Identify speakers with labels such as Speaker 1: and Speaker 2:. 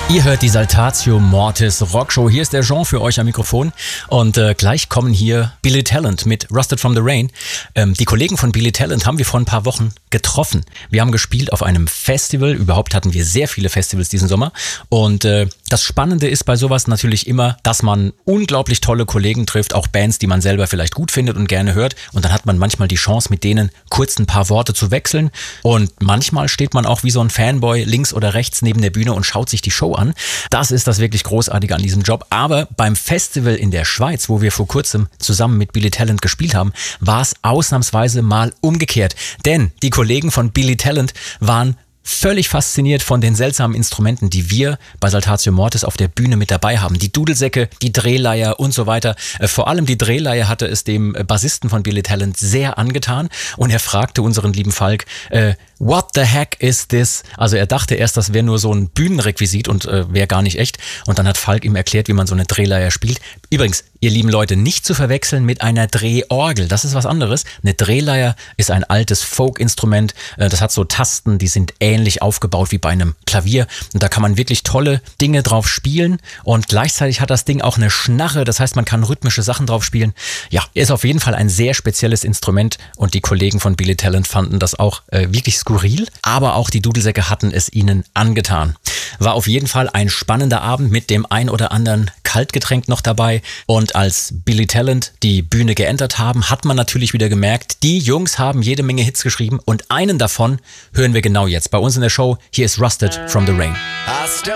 Speaker 1: Ihr hört die Saltatio Mortis Rockshow. Hier ist der Jean für euch am Mikrofon. Und gleich kommen hier Billy Talent mit Rusted from the Rain. Die Kollegen von Billy Talent haben wir vor ein paar Wochen getroffen. Wir haben gespielt auf einem Festival. Überhaupt hatten wir sehr viele Festivals diesen Sommer. Und das Spannende ist bei sowas natürlich immer, dass man unglaublich tolle Kollegen trifft, auch Bands, die man selber vielleicht gut findet und gerne hört. Und dann hat man manchmal die Chance, mit denen kurz ein paar Worte zu wechseln. Und manchmal steht man auch wie so ein Fanboy links oder rechts neben der Bühne und schaut sich die Show an. Das ist das wirklich Großartige an diesem Job. Aber beim Festival in der Schweiz, wo wir vor kurzem zusammen mit Billy Talent gespielt haben, war es ausnahmsweise mal umgekehrt. Denn die Kollegen von Billy Talent waren völlig fasziniert von den seltsamen Instrumenten, die wir bei Saltatio Mortis auf der Bühne mit dabei haben. Die Dudelsäcke, die Drehleier und so weiter. Vor allem die Drehleier hatte es dem Bassisten von Billy Talent sehr angetan und er fragte unseren lieben Falk, what the heck is this? Also er dachte erst, das wäre nur so ein Bühnenrequisit und wäre gar nicht echt. Und dann hat Falk ihm erklärt, wie man so eine Drehleier spielt. Übrigens, ihr lieben Leute, nicht zu verwechseln mit einer Drehorgel. Das ist was anderes. Eine Drehleier ist ein altes Folk-Instrument. Das hat so Tasten, die sind ähnlich aufgebaut wie bei einem Klavier. Und da kann man wirklich tolle Dinge drauf spielen. Und gleichzeitig hat das Ding auch eine Schnarre. Das heißt, man kann rhythmische Sachen drauf spielen. Ja, ist auf jeden Fall ein sehr spezielles Instrument. Und die Kollegen von Billy Talent fanden das auch wirklich skurril. Aber auch die Dudelsäcke hatten es ihnen angetan. War auf jeden Fall ein spannender Abend mit dem ein oder anderen Kaltgetränk noch dabei. Und als Billy Talent die Bühne geentert haben, hat man natürlich wieder gemerkt, die Jungs haben jede Menge Hits geschrieben und einen davon hören wir genau jetzt bei uns in der Show. Hier ist Rusted from the Rain.